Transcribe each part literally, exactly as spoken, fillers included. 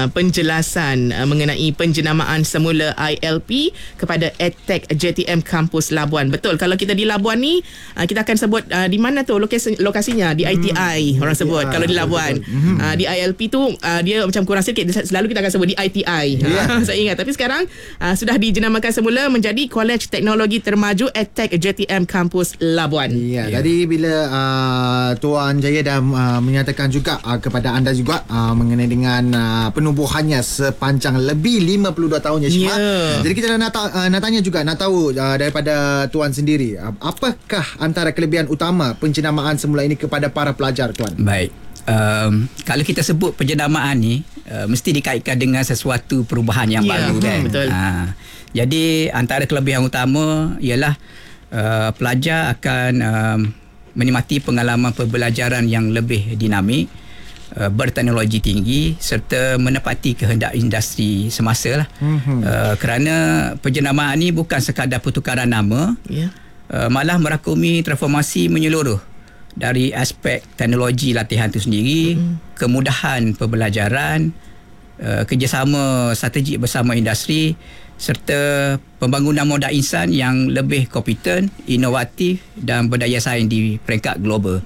uh, penjelasan uh, mengenai penjenamaan semula I L P kepada EdTech J T M Kampus Labuan. Betul, kalau kita di Labuan ni uh, kita akan sebut uh, di mana tu lokasi, lokasinya di I T I hmm, orang sebut. I T I. Kalau di Labuan hmm. uh, di I L P tu uh, dia macam kurang sikit, selalu kita akan sebut di I T I. Yeah. Saya ingat, tapi sekarang uh, sudah dijenamakan semula menjadi Kolej Teknologi Termaju EdTech J T M Kampus Labuan. Ya, yeah, tadi bila uh, Tuan Jaya dah uh, menyatakan juga uh, kepada anda juga uh, mengenai dengan uh, penubuhannya sepanjang lebih lima puluh dua tahun ya, Syifa. Yeah. Jadi kita nak, uh, nak tanya juga, nak tahu uh, daripada Tuan sendiri, uh, apakah antara kelebihan utama penjenamaan semula ini kepada para pelajar, Tuan? Baik. Um, kalau kita sebut penjenamaan ni uh, mesti dikaitkan dengan sesuatu perubahan yang yeah, baru kan. Betul. Uh, jadi antara kelebihan utama ialah uh, pelajar akan um, menikmati pengalaman pembelajaran yang lebih dinamik, uh, berteknologi tinggi serta menepati kehendak industri semasa lah. Mm-hmm. Uh, kerana penjenamaan ni bukan sekadar pertukaran nama, yeah. uh, malah merakumi transformasi menyeluruh dari aspek teknologi latihan itu sendiri, mm. kemudahan pembelajaran, uh, kerjasama strategik bersama industri serta pembangunan modal insan yang lebih kompeten, inovatif dan berdaya saing di peringkat global.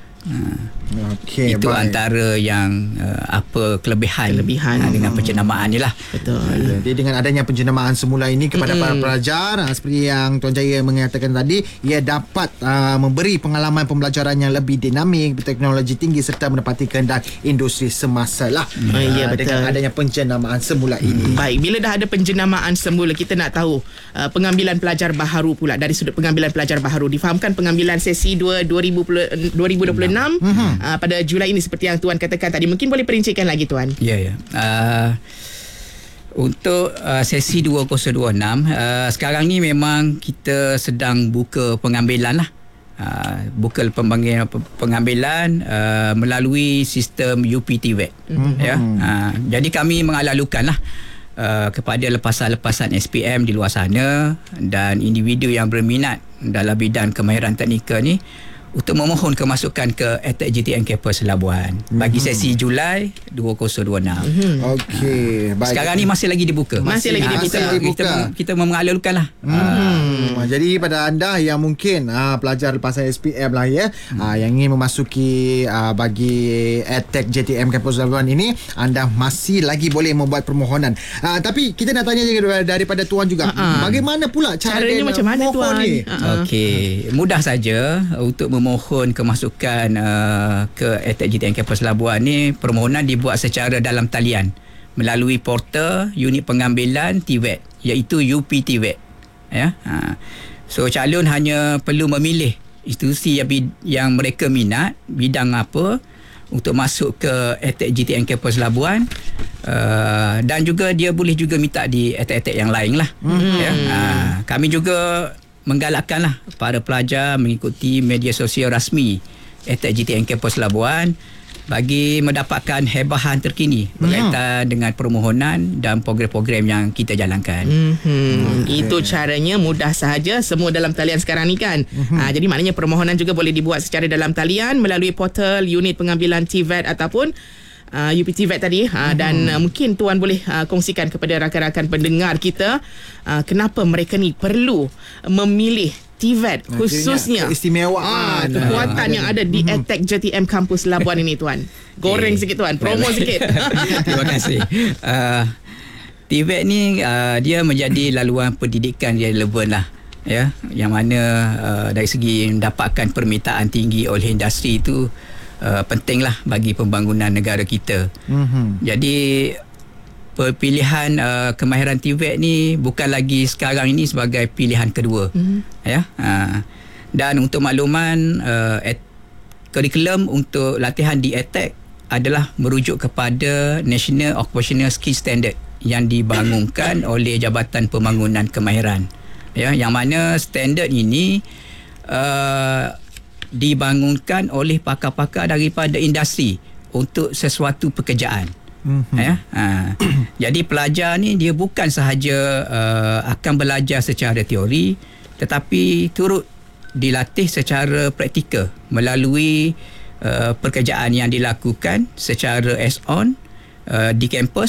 Uh, okay, itu baik. Antara yang uh, apa kelebihan, kelebihan uh, dengan penjenamaan ni lah. Betul. Jadi dengan adanya penjenamaan semula ini kepada mm-hmm. para pelajar, uh, seperti yang Tuan Jaya mengatakan tadi, ia dapat uh, memberi pengalaman pembelajaran yang lebih dinamik, berteknologi tinggi serta menepati kehendak industri semasa lah. Mm. Uh, ya, betul. Dengan adanya penjenamaan semula ini. Baik, bila dah ada penjenamaan semula, kita nak tahu uh, pengambilan pelajar baharu pula. Dari sudut pengambilan pelajar baharu, difahamkan pengambilan sesi dua dua ribu dua puluh enam mm-hmm. uh, pada Julai ini seperti yang Tuan katakan tadi. Mungkin boleh perincikan lagi, Tuan. Ya, ya. Uh, untuk uh, sesi dua ribu dua puluh enam, uh, sekarang ni memang kita sedang buka pengambilan lah. Uh, buka pembangunan pengambilan uh, melalui sistem U P T V E T. Mm-hmm. Ya. Uh, jadi kami mengalu-alukan lah uh, kepada lepasan-lepasan S P M di luar sana dan individu yang berminat dalam bidang kemahiran teknikal ni untuk memohon kemasukan ke EdTech J T M Kampus Labuan bagi sesi Julai dua ribu dua puluh enam. Mm-hmm. Okey, baik. Sekarang ni masih lagi dibuka. Masih, masih lagi dibuka. Masih dibuka. Kita kita mengalu-alukan lah. Hmm. Uh. Jadi pada anda yang mungkin uh, pelajar lepasan S P M lah ya, hmm. uh, yang ingin memasuki uh, bagi EdTech J T M Kampus Labuan ini, anda masih lagi boleh membuat permohonan. Uh, tapi kita nak tanya juga daripada Tuan juga, uh-uh. bagaimana pula cara caranya macam mana, Tuan? Ni? Uh-uh. Okey, mudah saja untuk memohon kemasukan uh, ke EdTech J T M Kampus Labuan ni. Permohonan dibuat secara dalam talian melalui portal unit pengambilan T V E T, iaitu U P T V E T. Ya. Ha. So calon hanya perlu memilih institusi yang, yang mereka minat, bidang apa untuk masuk ke EdTech J T M Kampus Labuan, uh, dan juga dia boleh juga minta di EdTech yang lain lah. Mm-hmm. Ya. Ha. Kami juga menggalakkanlah para pelajar mengikuti media sosial rasmi EdTech J T M Kampus Labuan bagi mendapatkan hebahan terkini berkaitan hmm. dengan permohonan dan program-program yang kita jalankan. Hmm. Okay. Itu caranya, mudah sahaja, semua dalam talian sekarang ni kan. Hmm. Ha, jadi maknanya permohonan juga boleh dibuat secara dalam talian melalui portal unit pengambilan T V E T ataupun Uh, U P T V E T tadi, uh, dan uh, mungkin Tuan boleh uh, kongsikan kepada rakan-rakan pendengar kita uh, kenapa mereka ni perlu memilih T V E T, khususnya keistimewaan, uh, kekuatan uh, yang ada di uh, EdTech J T M Kampus Labuan ini, Tuan. Goreng okay. sikit, Tuan, promo sikit. Terima kasih. uh, T V E T ni uh, dia menjadi laluan pendidikan yang relevan lah, ya, yang mana uh, dari segi mendapatkan permintaan tinggi oleh industri itu Uh, pentinglah bagi pembangunan negara kita. Mm-hmm. Jadi pilihan uh, kemahiran T V E T ni bukan lagi sekarang ini sebagai pilihan kedua. Mm-hmm. Ya. Uh, dan untuk makluman, uh, et- kurikulum untuk latihan di EdTech adalah merujuk kepada National Occupational Skill Standard yang dibangunkan oleh Jabatan Pembangunan Kemahiran. Ya, yang mana standard ini uh, dibangunkan oleh pakar-pakar daripada industri untuk sesuatu pekerjaan. Mm-hmm. Ya, ha. Jadi pelajar ni dia bukan sahaja uh, akan belajar secara teori, tetapi turut dilatih secara praktikal melalui uh, pekerjaan yang dilakukan secara hands-on uh, di kampus